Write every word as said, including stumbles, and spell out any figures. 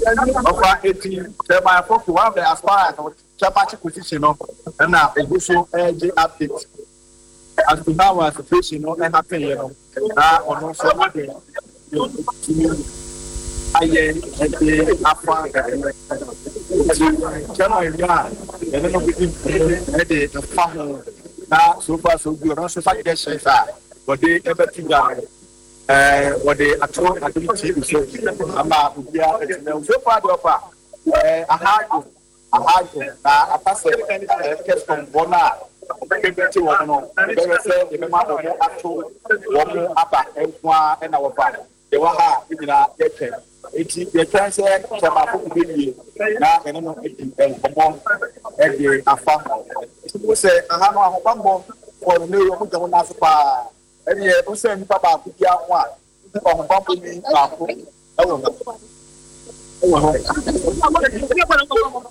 Over eighteen, my folks who have the aspire championship position, and now a good show update. As to now, as a fish, you know, and happen, you know, now on also I and the Afra, German yard, and then the farmer. Now, so far, so good. Also, five days, but they ever think that. Uh, what they are told at the team, so I'm not so far. Uh, I had I had a passer kept from Bona. Twenty one, no, they say the member of the actual one up and one and our father. They were hard in our getting. It's the transfer from our baby. Now, I don't know if it's a bomb every affair. People say, I have a bumble for the new Yoko. And yet, who send Papa to get one from bumping me?